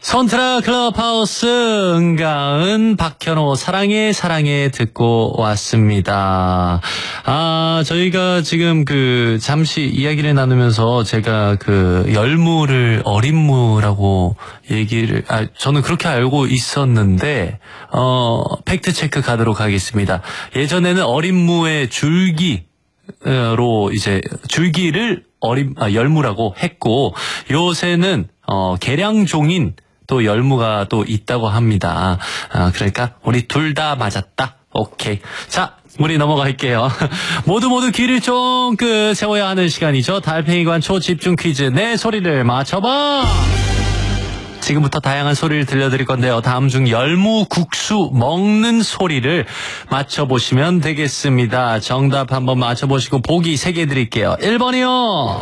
손트라 클럽하우스 은가은 박현호 사랑해 사랑해 듣고 왔습니다. 저희가 지금 잠시 이야기를 나누면서 제가 열무를 어린무라고 저는 그렇게 알고 있었는데 팩트 체크 가도록 하겠습니다. 예전에는 어린무의 줄기로 이제 줄기를 열무라고 했고, 요새는 계량종인 또 열무가 또 있다고 합니다. 그러니까 우리 둘 다 맞았다. 오케이. 자, 우리 넘어갈게요. 모두 귀를 쫑긋 세워야 하는 시간이죠. 달팽이관 초집중 퀴즈. 내 소리를 맞춰봐. 지금부터 다양한 소리를 들려드릴 건데요. 다음 중 열무 국수 먹는 소리를 맞춰보시면 되겠습니다. 정답 한번 맞춰보시고 보기 3개 드릴게요. 1번이요.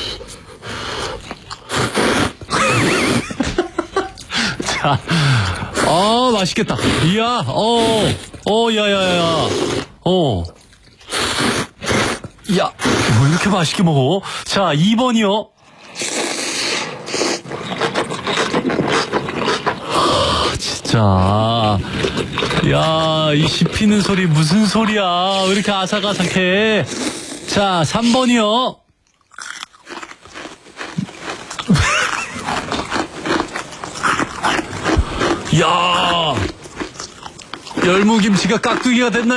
자, 맛있겠다. 이야, 야야야. 야, 뭐 이렇게 맛있게 먹어? 자, 2번이요. 진짜. 야, 이 씹히는 소리 무슨 소리야? 왜 이렇게 아삭아삭해? 자, 3번이요. 야, 열무김치가 깍두기가 됐나요?